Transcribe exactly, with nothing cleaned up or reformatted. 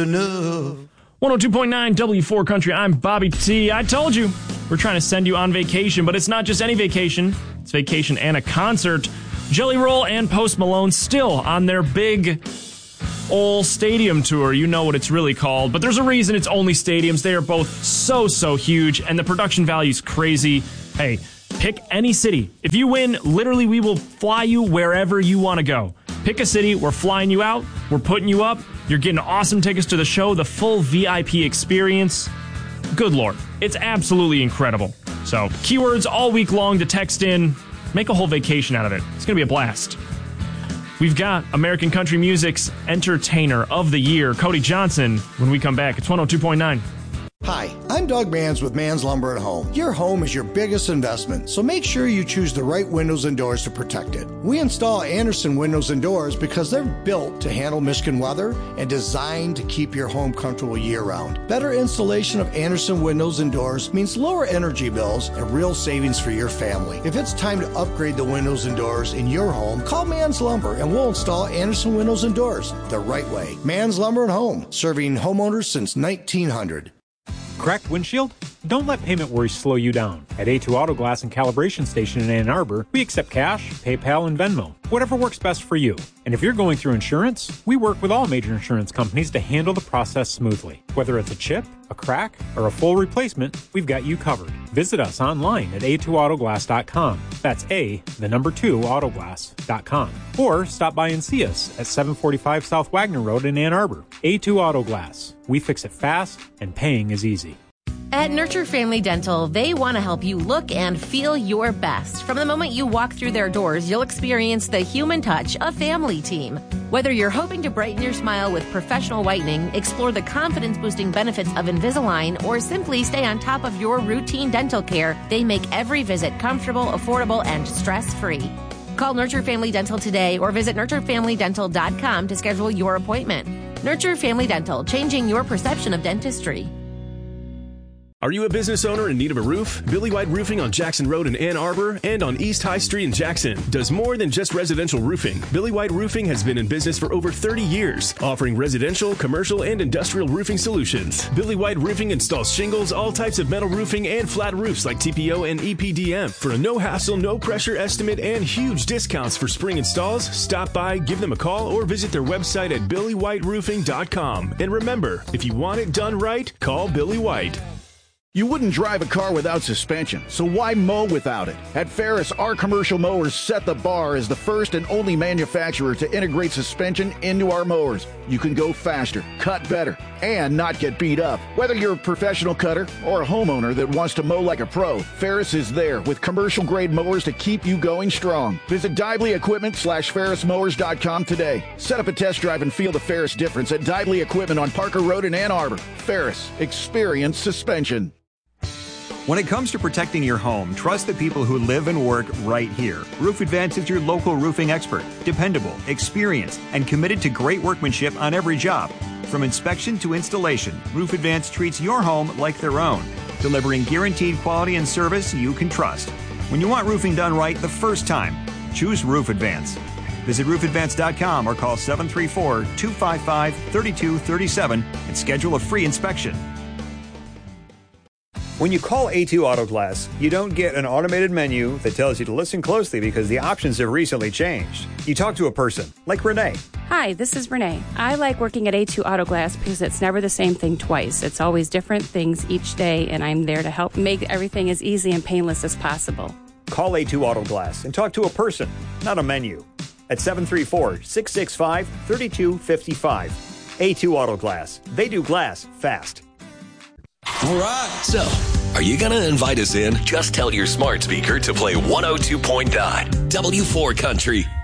enough. one oh two point nine W four Country, I'm Bobby T. I told you, we're trying to send you on vacation, but it's not just any vacation. It's vacation and a concert. Jelly Roll and Post Malone still on their big old stadium tour. You know what it's really called, but there's a reason it's only stadiums. They are both so, so huge, and the production value's crazy. Hey, pick any city. If you win, literally, we will fly you wherever you want to go. Pick a city, we're flying you out, we're putting you up, you're getting awesome tickets to the show, the full V I P experience. Good Lord, it's absolutely incredible. So, keywords all week long to text in. Make a whole vacation out of it. It's going to be a blast. We've got American Country Music's Entertainer of the Year, Cody Johnson, when we come back. It's one oh two point nine. Hi, I'm Doug Manns with Manns Lumber and Home. Your home is your biggest investment, so make sure you choose the right windows and doors to protect it. We install Andersen windows and doors because they're built to handle Michigan weather and designed to keep your home comfortable year-round. Better installation of Andersen windows and doors means lower energy bills and real savings for your family. If it's time to upgrade the windows and doors in your home, call Manns Lumber and we'll install Andersen windows and doors the right way. Manns Lumber and Home, serving homeowners since nineteen hundred. Cracked windshield? Don't let payment worries slow you down. At A two Auto Glass and Calibration Station in Ann Arbor, we accept cash, PayPal, and Venmo. Whatever works best for you. And if you're going through insurance, we work with all major insurance companies to handle the process smoothly. Whether it's a chip, a crack, or a full replacement, we've got you covered. Visit us online at A two auto glass dot com. That's A, the number two, autoglass dot com. Or stop by and see us at seven forty-five South Wagner Road in Ann Arbor. A two Auto Glass. We fix it fast, and paying is easy. At Nurture Family Dental, they want to help you look and feel your best. From the moment you walk through their doors, you'll experience the human touch, a family team. Whether you're hoping to brighten your smile with professional whitening, explore the confidence-boosting benefits of Invisalign, or simply stay on top of your routine dental care, they make every visit comfortable, affordable, and stress-free. Call Nurture Family Dental today or visit nurture family dental dot com to schedule your appointment. Nurture Family Dental, changing your perception of dentistry. Are you a business owner in need of a roof? Billy White Roofing on Jackson Road in Ann Arbor and on East High Street in Jackson does more than just residential roofing. Billy White Roofing has been in business for over thirty years, offering residential, commercial, and industrial roofing solutions. Billy White Roofing installs shingles, all types of metal roofing, and flat roofs like T P O and E P D M. For a no-hassle, no-pressure estimate and huge discounts for spring installs, stop by, give them a call, or visit their website at billy white roofing dot com. And remember, if you want it done right, call Billy White. You wouldn't drive a car without suspension, so why mow without it? At Ferris, our commercial mowers set the bar as the first and only manufacturer to integrate suspension into our mowers. You can go faster, cut better, and not get beat up. Whether you're a professional cutter or a homeowner that wants to mow like a pro, Ferris is there with commercial-grade mowers to keep you going strong. Visit Dively Equipment slash Ferris Mowers dot com today. Set up a test drive and feel the Ferris difference at Dively Equipment on Parker Road in Ann Arbor. Ferris, experience suspension. When it comes to protecting your home, trust the people who live and work right here. Roof Advance is your local roofing expert, dependable, experienced, and committed to great workmanship on every job. From inspection to installation, Roof Advance treats your home like their own, delivering guaranteed quality and service you can trust. When you want roofing done right the first time, choose Roof Advance. Visit roof advance dot com or call seven three four, two five five, three two three seven and schedule a free inspection. When you call A two Auto Glass, you don't get an automated menu that tells you to listen closely because the options have recently changed. You talk to a person, like Renee. Hi, this is Renee. I like working at A two Auto Glass because it's never the same thing twice. It's always different things each day, and I'm there to help make everything as easy and painless as possible. Call A two Auto Glass and talk to a person, not a menu. At seven three four, six six five, three two five five. A two Auto Glass. They do glass fast. All right. So, are you going to invite us in? Just tell your smart speaker to play one oh two point nine W four Country.